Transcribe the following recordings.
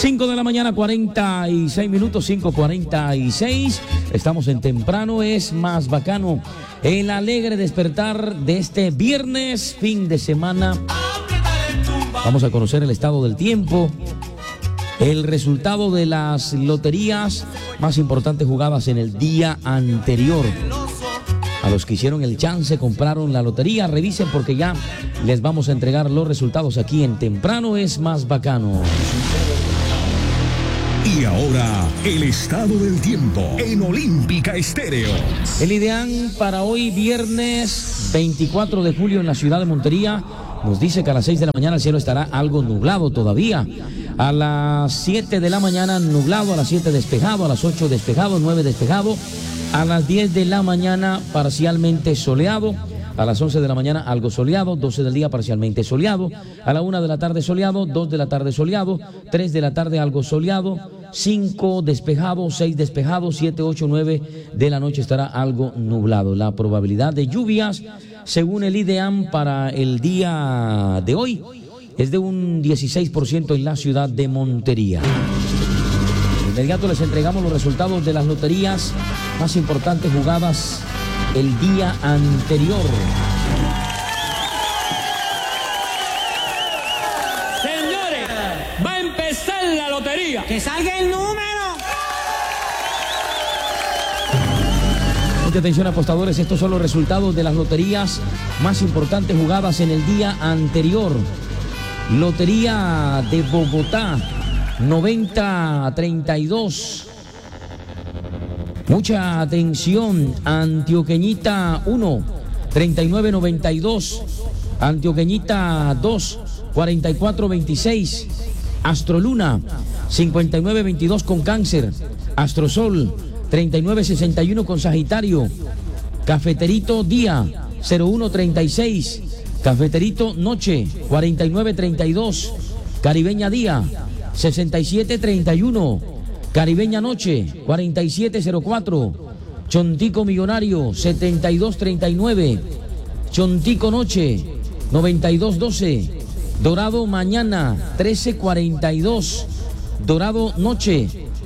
5 de la mañana, 46 minutos, 5:46. Estamos en Temprano es más bacano. El alegre despertar de este viernes, fin de semana. Vamos a conocer el estado del tiempo, el resultado de las loterías más importantes jugadas en el día anterior. A los que hicieron el chance, compraron la lotería, revisen porque ya les vamos a entregar los resultados aquí en Temprano es más bacano. Y ahora, el estado del tiempo en Olímpica Estéreo. El ideal para hoy, viernes 24 de julio en la ciudad de Montería, nos dice que a las 6 de la mañana el cielo estará algo nublado todavía. A las 7 de la mañana nublado, a las 7 despejado, a las 8 despejado, 9 despejado. A las 10 de la mañana parcialmente soleado. A las 11 de la mañana algo soleado, 12 del día parcialmente soleado, a la 1 de la tarde soleado, 2 de la tarde soleado, 3 de la tarde algo soleado, 5 despejado, 6 despejado, 7, 8, 9 de la noche estará algo nublado. La probabilidad de lluvias, según el IDEAM para el día de hoy, es de un 16% en la ciudad de Montería. De inmediato les entregamos los resultados de las loterías más importantes jugadas el día anterior. Señores, va a empezar la lotería. ¡Que salga el número! Mucha atención, apostadores, estos son los resultados de las loterías más importantes jugadas en el día anterior. Lotería de Bogotá, 90-32. Mucha atención, Antioqueñita 1, 39-92, Antioqueñita 2, 44-26, Astroluna 59-22 con Cáncer, Astrosol 39-61 con Sagitario, Cafeterito Día 01-36, Cafeterito Noche 49-32, Caribeña Día 67-31, Caribeña Noche, 4704. Chontico Millonario, 7239. Chontico Noche, 9212. Dorado Mañana, 1342. Dorado Noche,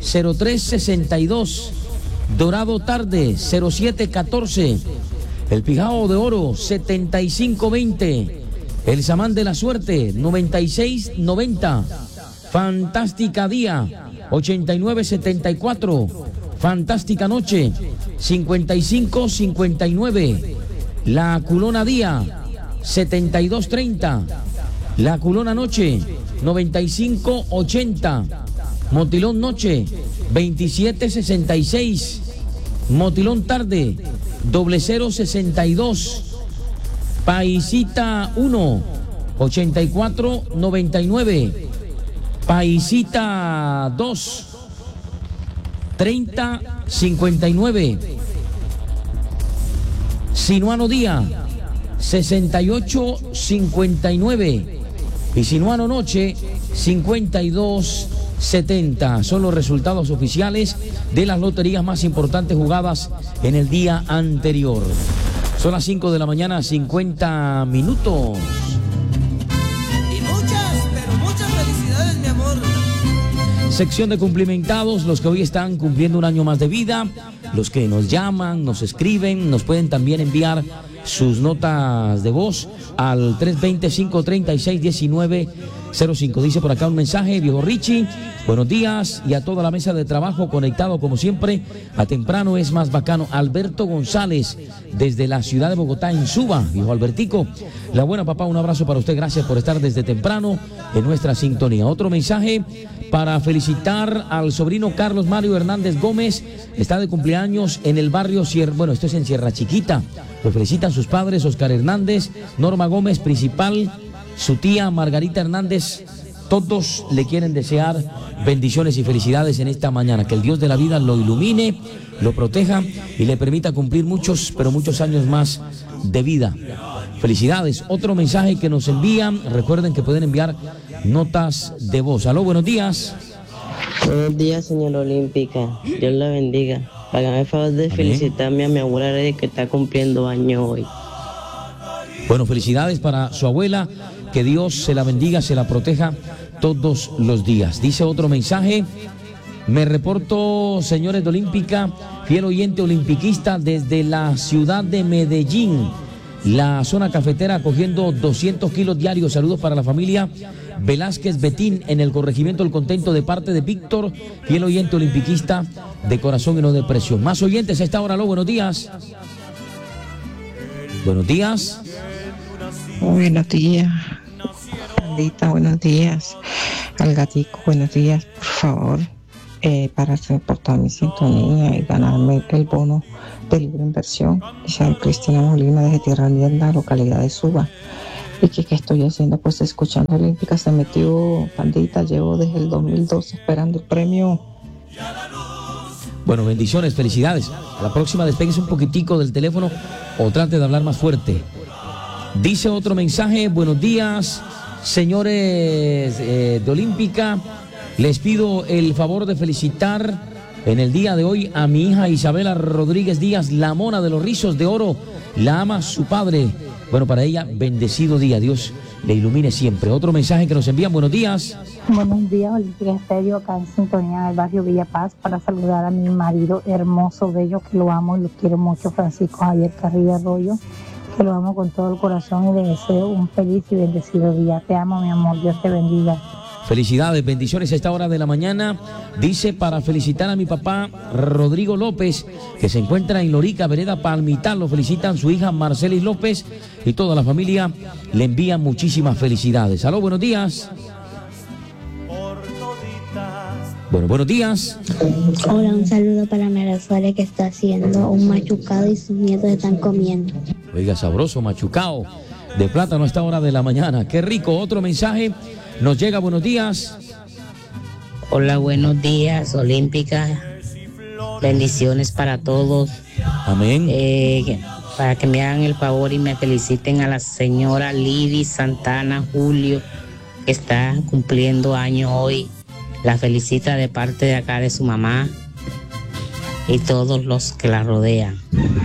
0362. Dorado Tarde, 0714. El Pijao de Oro, 7520. El Samán de la Suerte, 9690. Fantástica Día, 89-74, Fantástica Noche, 55-59, La Culona Día, 72-30, La Culona Noche, 95-80, Motilón Noche, 27-66, Motilón Tarde, 00-62, Paisita 1, 84-99, Paisita 2, 30-59. Sinuano Día, 68-59. Y Sinuano Noche, 52-70. Son los resultados oficiales de las loterías más importantes jugadas en el día anterior. Son las 5 de la mañana, 50 minutos. Sección de cumplimentados, los que hoy están cumpliendo un año más de vida, los que nos llaman, nos escriben, nos pueden también enviar sus notas de voz al 320-536-1905. Dice por acá un mensaje, viejo Richie, buenos días, y a toda la mesa de trabajo conectado como siempre a Temprano es más bacano. Alberto González desde la ciudad de Bogotá en Suba, viejo Albertico, la buena papá, un abrazo para usted, gracias por estar desde temprano en nuestra sintonía. Otro mensaje para felicitar al sobrino Carlos Mario Hernández Gómez, está de cumpleaños en el barrio bueno, esto es en Sierra Chiquita. Lo felicitan sus padres Oscar Hernández, Norma Gómez principal, su tía Margarita Hernández. Todos le quieren desear bendiciones y felicidades en esta mañana. Que el Dios de la vida lo ilumine, lo proteja y le permita cumplir muchos, pero muchos años más de vida. Felicidades. Otro mensaje que nos envían, recuerden que pueden enviar notas de voz. Aló, buenos días. Buenos días, señor Olímpica. Dios la bendiga. Hágame el favor de felicitarme a mi abuela que está cumpliendo año hoy. Bueno, felicidades para su abuela. Que Dios se la bendiga, se la proteja todos los días. Dice otro mensaje: me reporto, señores de Olímpica, fiel oyente olimpiquista desde la ciudad de Medellín, la zona cafetera, cogiendo 200 kilos diarios. Saludos para la familia Velázquez Betín en el corregimiento El Contento, de parte de Víctor, fiel oyente olimpiquista de corazón y no de presión. Más oyentes a esta hora. Aló, buenos días. Buenos días. Buenos días. Bandita, buenos días. Al gatico, buenos días, por favor. Para reportar mi sintonía y ganarme el bono de libre inversión. Isabel Cristina Molina, desde Tierra Linda, localidad de Suba. ¿Y qué estoy haciendo? Pues escuchando Olímpica. Se metió, bandita, llevo desde el 2012 esperando el premio. Bueno, bendiciones, felicidades. A la próxima despegues un poquitico del teléfono o trate de hablar más fuerte. Dice otro mensaje: buenos días, señores de Olímpica. Les pido el favor de felicitar en el día de hoy a mi hija Isabela Rodríguez Díaz, la mona de los rizos de oro. La ama su padre. Bueno, para ella, bendecido día. Dios le ilumine siempre. Otro mensaje que nos envían: buenos días. Buenos días, Olímpica Estéreo, acá en sintonía del barrio Villa Paz, para saludar a mi marido hermoso, bello, que lo amo y lo quiero mucho, Francisco Javier Carrilla Arroyo, que lo amo con todo el corazón y le deseo un feliz y bendecido día. Te amo, mi amor, Dios te bendiga. Felicidades, bendiciones a esta hora de la mañana. Dice, para felicitar a mi papá Rodrigo López, que se encuentra en Lorica, vereda Palmital. Lo felicitan su hija Marcelis López y toda la familia le envían muchísimas felicidades. Aló, buenos días. Bueno, buenos días. Hola, un saludo para Mara Suárez, que está haciendo un machucado y sus nietos están comiendo. Oiga, sabroso machucao de plátano a esta hora de la mañana. Qué rico. Otro mensaje nos llega: buenos días. Hola, buenos días, Olímpica. Bendiciones para todos. Amén. Para que me hagan el favor y me feliciten a la señora Lidy Santana Julio, que está cumpliendo años hoy. La felicita de parte de acá de su mamá y todos los que la rodean.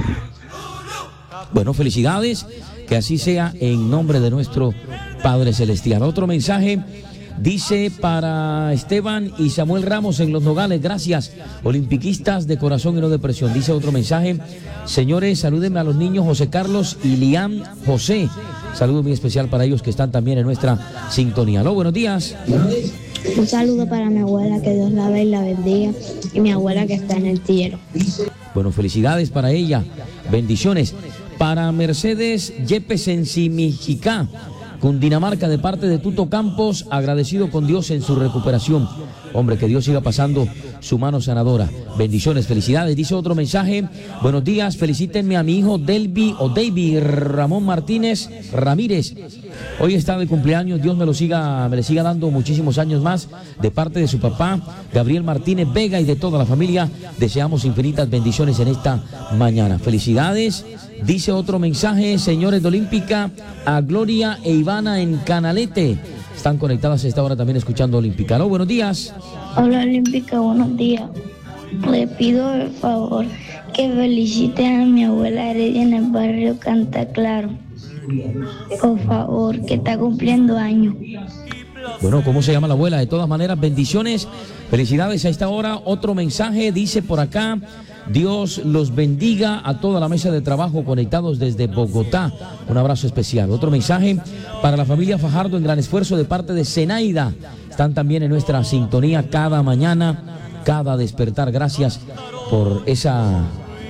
Bueno, felicidades, que así sea en nombre de nuestro Padre Celestial. Otro mensaje dice, para Esteban y Samuel Ramos en Los Nogales: gracias, olimpiquistas de corazón y no de presión. Dice otro mensaje: señores, salúdenme a los niños José Carlos y Liam José. Saludo muy especial para ellos que están también en nuestra sintonía. Aló, buenos días. Un saludo para mi abuela, que Dios la vea y la bendiga, y mi abuela que está en el cielo. Bueno, felicidades para ella, bendiciones. Para Mercedes Yepes en Simijicá, Cundinamarca, de parte de Tuto Campos, agradecido con Dios en su recuperación. Hombre, que Dios siga pasando su mano sanadora. Bendiciones, felicidades. Dice otro mensaje: buenos días, felicítenme a mi hijo Delby o Davy Ramón Martínez Ramírez. Hoy está de cumpleaños, Dios me le siga dando muchísimos años más. De parte de su papá, Gabriel Martínez Vega, y de toda la familia, deseamos infinitas bendiciones en esta mañana. Felicidades. Dice otro mensaje: señores de Olímpica, a Gloria e Ivana en Canalete. Están conectadas a esta hora también escuchando Olímpica. Aló, buenos días. Hola, Olímpica, buenos días. Le pido el favor que feliciten a mi abuela Heredia en el barrio Canta Claro. Por favor, que está cumpliendo años. Bueno, ¿cómo se llama la abuela? De todas maneras, bendiciones, felicidades a esta hora. Otro mensaje dice por acá: Dios los bendiga a toda la mesa de trabajo conectados desde Bogotá. Un abrazo especial. Otro mensaje para la familia Fajardo en Gran Esfuerzo, de parte de Zenaida. Están también en nuestra sintonía cada mañana, cada despertar. Gracias por esa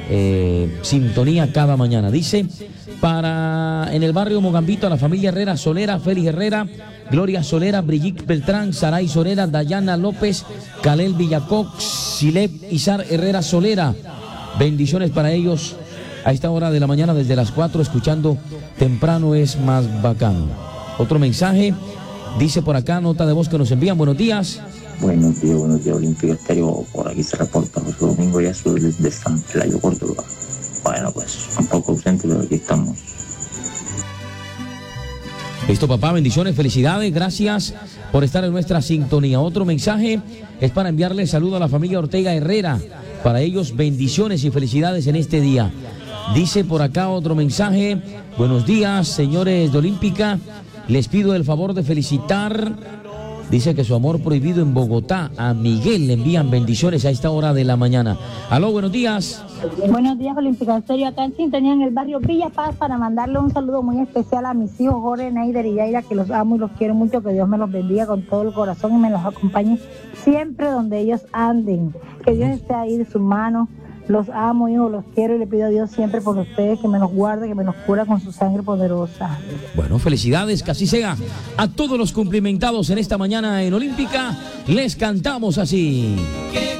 sintonía cada mañana. Dice, para en el barrio Mogambito, a la familia Herrera Solera, Félix Herrera, Gloria Solera, Brigitte Beltrán, Saray Solera, Dayana López, Calel Villacox, Silep Izar Herrera Solera. Bendiciones para ellos a esta hora de la mañana, desde las 4, escuchando Temprano es Más Bacano. Otro mensaje dice por acá, nota de voz que nos envían: buenos días. Buenos días, Olímpica Estéreo. Por aquí se reporta José Domingo Yasu desde San Pelayo, Córdoba. Bueno, pues un poco ausente, pero aquí estamos. Listo, papá, bendiciones, felicidades, gracias por estar en nuestra sintonía. Otro mensaje es para enviarle saludo a la familia Ortega Herrera. Para ellos, bendiciones y felicidades en este día. Dice por acá otro mensaje: buenos días, señores de Olímpica. Les pido el favor de felicitar Dice que su amor prohibido en Bogotá. A Miguel le envían bendiciones a esta hora de la mañana. Aló, buenos días. Buenos días, Olímpica Estéreo, acá en sintonía en el barrio Villa Paz, para mandarle un saludo muy especial a mis hijos Jorge, Neider y Yaira, que los amo y los quiero mucho, que Dios me los bendiga con todo el corazón y me los acompañe siempre donde ellos anden, que Dios esté ahí de sus manos. Los amo, hijos, los quiero y le pido a Dios siempre por ustedes que me los guarde, que me los cura con su sangre poderosa. Bueno, felicidades, que así sea. A todos los cumplimentados en esta mañana en Olímpica, les cantamos así.